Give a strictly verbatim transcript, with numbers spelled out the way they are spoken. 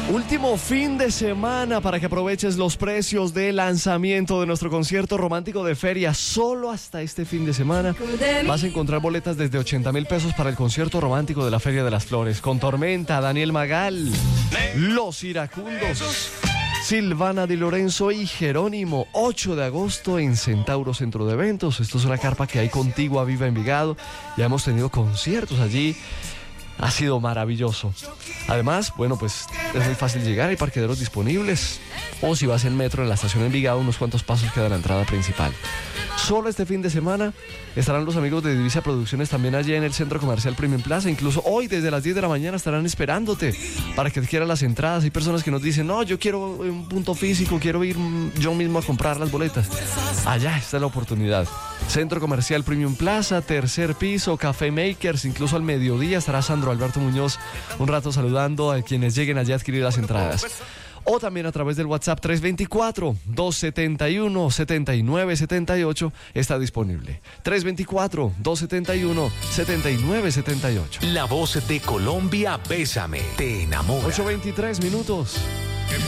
Último fin de semana para que aproveches los precios de lanzamiento de nuestro concierto romántico de feria. Solo hasta este fin de semana vas a encontrar boletas desde ochenta mil pesos para el concierto romántico de la Feria de las Flores. Con Tormenta, Daniel Magal, Los Iracundos, Silvana Di Lorenzo y Jerónimo. ocho de agosto en Centauro Centro de Eventos. Esto es una carpa que hay contigua Viva Envigado. Ya hemos tenido conciertos allí. Ha sido maravilloso. Además, bueno, pues es muy fácil llegar, hay parquederos disponibles. O si vas en metro, en la estación Envigado, unos cuantos pasos queda la entrada principal. Solo este fin de semana estarán los amigos de Divisa Producciones también allí en el Centro Comercial Premium Plaza. Incluso hoy desde las diez de la mañana estarán esperándote para que adquieras las entradas. Hay personas que nos dicen, no, yo quiero un punto físico, quiero ir yo mismo a comprar las boletas. Allá está la oportunidad. Centro Comercial Premium Plaza, tercer piso, Café Makers. Incluso al mediodía estará Sandro Alberto Muñoz un rato saludando a quienes lleguen allá a adquirir las entradas. O también a través del WhatsApp tres dos cuatro, dos siete uno, siete nueve siete ocho está disponible. tres dos cuatro, dos siete uno, siete nueve siete ocho. La voz de Colombia, Bésame, te enamora. ocho veintitrés minutos.